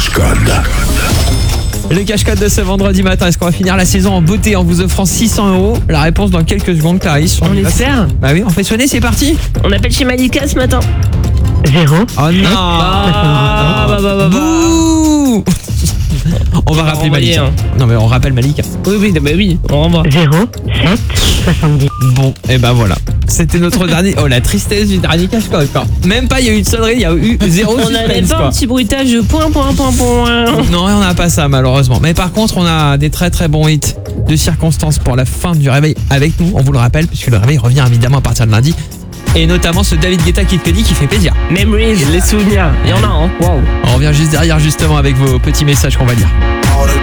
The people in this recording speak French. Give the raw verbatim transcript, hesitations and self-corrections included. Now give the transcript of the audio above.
Cache-Code. Le cache-code de ce vendredi matin, est-ce qu'on va finir la saison en beauté en vous offrant six cents euros? La réponse dans quelques secondes, Clarisse. On l'espère. Bah oui, on fait sonner, c'est parti. On appelle chez Malika ce matin. zéro. Oh non. Ah, bah, bah, bah, bah. Bouh. On va va rappeler renvoyer, Malika. hein. Non mais on rappelle Malika. Oui, oui, bah oui, on renvoie. zéro, sept, soixante-dix. Bon, et ben voilà. C'était notre dernier... Oh, la tristesse du dernier cache-code, quoi. Même pas, il y a eu une sonnerie, il y a eu zéro On n'avait suspense, pas quoi. un petit bruitage de point, point, point, point. Non, on n'a pas ça malheureusement. Mais par contre, on a des très très bons hits de circonstances pour la fin du réveil avec nous. On vous le rappelle, puisque le réveil revient évidemment à partir de lundi. Et notamment ce David Guetta Kid Cudi qui fait plaisir. Memories, les souvenirs. Il y en a, hein. Waouh. On revient juste derrière justement avec vos petits messages qu'on va lire.